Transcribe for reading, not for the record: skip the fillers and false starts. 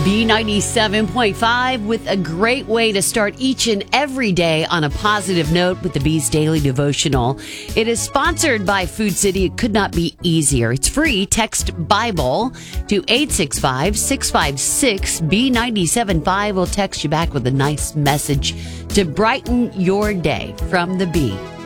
B97.5 with a great way to start each and every day on a positive note with the B's Daily Devotional. It is sponsored by Food City. It could not be easier. It's free. Text Bible to 865-656-B975. We'll text you back with a nice message to brighten your day from the B.